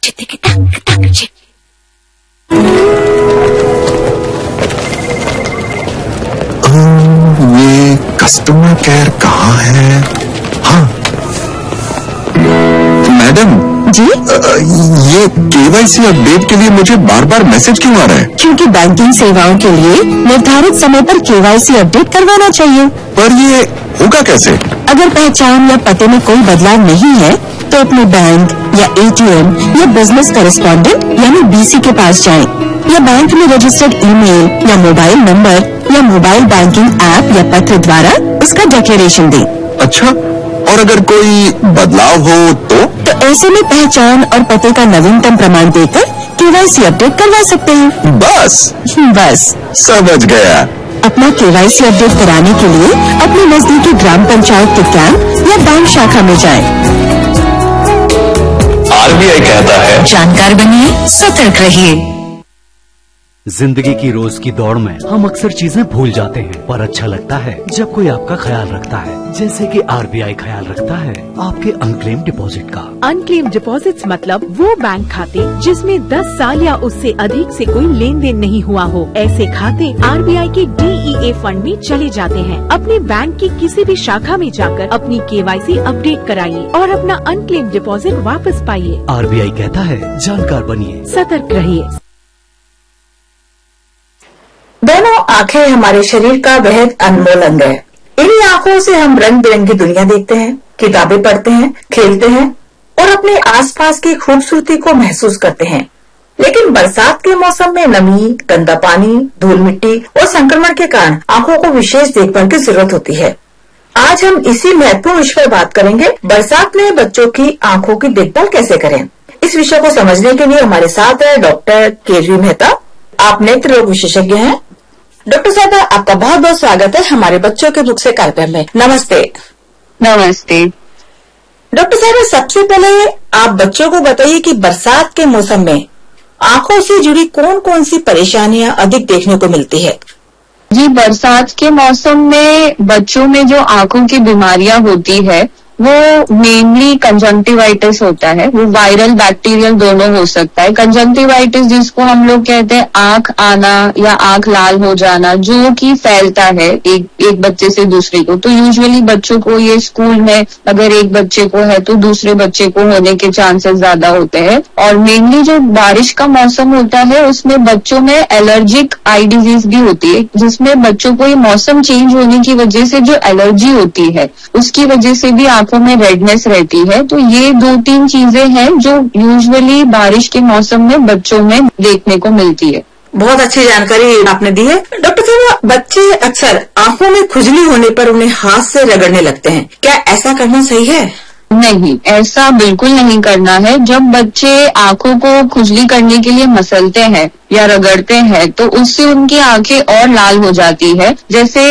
ये customer care कहाँ है? हाँ मैडम जी, ये केवाईसी अपडेट के लिए मुझे बार बार मैसेज क्यों आ रहा है? क्योंकि बैंकिंग सेवाओं के लिए निर्धारित समय पर केवाईसी अपडेट करवाना चाहिए। पर ये होगा कैसे? अगर पहचान या पते में कोई बदलाव नहीं है तो अपने बैंक या एटीएम या बिजनेस करेस्पॉन्डेंट यानी बीसी के पास जाएं, या बैंक में रजिस्टर्ड ईमेल या मोबाइल नंबर या मोबाइल बैंकिंग ऐप या पत्र द्वारा इसका डिक्लेरेशन दें। अच्छा, और अगर कोई बदलाव हो तो ऐसे में पहचान और पते का नवीनतम प्रमाण देकर केवाईसी अपडेट करवा सकते हैं। बस समझ गया। अपना केवाईसी अपडेट कराने के लिए अपने नजदीकी ग्राम पंचायत के कैंप या बैंक शाखा में जाएं। आरबीआई कहता है जानकार बनिए, सतर्क रहिए। जिंदगी की रोज की दौड़ में हम अक्सर चीजें भूल जाते हैं, पर अच्छा लगता है जब कोई आपका ख्याल रखता है, जैसे कि आरबीआई ख्याल रखता है आपके अनक्लेम डिपॉजिट का। अनक्लेम डिपॉजिट्स मतलब वो बैंक खाते जिसमें 10 साल या उससे अधिक से कोई लेन देन नहीं हुआ हो। ऐसे खाते आरबीआई के डीईए फंड में चले जाते हैं। अपने बैंक की किसी भी शाखा में जाकर अपनी केवाईसी अपडेट कराइए और अपना अनक्लेम डिपॉजिट वापस पाइए। आरबीआई कहता है जानकार बनिए, सतर्क रहिए। दोनों आंखें हमारे शरीर का बेहद अनमोल अंग है। इन्हीं आंखों से हम रंग बिरंगी दुनिया देखते हैं, किताबें पढ़ते हैं, खेलते हैं और अपने आसपास की खूबसूरती को महसूस करते हैं। लेकिन बरसात के मौसम में नमी, गंदा पानी, धूल मिट्टी और संक्रमण के कारण आंखों को विशेष देखभाल की जरूरत होती है। आज हम इसी महत्वपूर्ण विषय पर बात करेंगे, बरसात में बच्चों की आंखों की देखभाल कैसे करें। इस विषय को समझने के लिए हमारे साथ है डॉक्टर केवी मेहता। आप नेत्र रोग विशेषज्ञ हैं। डॉक्टर साहब, आपका बहुत बहुत स्वागत है हमारे बच्चों के मुख से कार्यक्रम में। नमस्ते। नमस्ते डॉक्टर साहब, सबसे पहले आप बच्चों को बताइए कि बरसात के मौसम में आंखों से जुड़ी कौन कौन सी परेशानियां अधिक देखने को मिलती है। जी, बरसात के मौसम में बच्चों में जो आंखों की बीमारियां होती है वो मेनली कंजंक्टिवाइटिस होता है। वो वायरल बैक्टीरियल दोनों हो सकता है। कंजंक्टिवाइटिस जिसको हम लोग कहते हैं आंख आना या आंख लाल हो जाना, जो कि फैलता है एक बच्चे से दूसरे को। तो यूजुअली बच्चों को ये स्कूल में अगर एक बच्चे को है तो दूसरे बच्चे को होने के चांसेस ज्यादा होते हैं। और मेनली जो बारिश का मौसम होता है उसमें बच्चों में एलर्जिक आई डिजीज भी होती है, जिसमें बच्चों को ये मौसम चेंज होने की वजह से जो एलर्जी होती है उसकी वजह से भी आंखों में रेडनेस रहती है। तो ये 2-3 चीजें हैं जो यूजुअली बारिश के मौसम में बच्चों में देखने को मिलती है। बहुत अच्छी जानकारी आपने दी है। डॉक्टर साहब, बच्चे अक्सर आंखों में खुजली होने पर उन्हें हाथ से रगड़ने लगते हैं, क्या ऐसा करना सही है? नहीं, ऐसा बिल्कुल नहीं करना है। जब बच्चे आंखों को खुजली करने के लिए मसलते हैं या रगड़ते हैं तो उससे उनकी आंखें और लाल हो जाती है। जैसे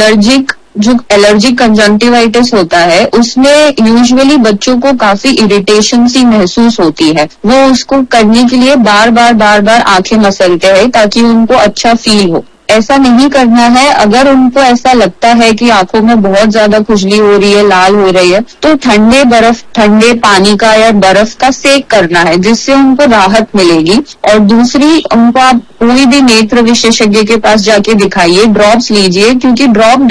एलर्जिक कंजंक्टिवाइटिस होता है उसमें यूजुअली बच्चों को काफी इरिटेशन सी महसूस होती है। वो उसको करने के लिए बार बार आंखें मसलते हैं ताकि उनको अच्छा फील हो। ऐसा नहीं करना है। अगर उनको ऐसा लगता है कि आंखों में बहुत ज्यादा खुजली हो रही है, लाल हो रही है, तो ठंडे पानी का या बर्फ का सेक करना है, जिससे उनको राहत मिलेगी। और दूसरी, उनको आप कोई भी नेत्र विशेषज्ञ के पास जाके दिखाइए, ड्रॉप्स लीजिए, क्योंकि ड्रॉप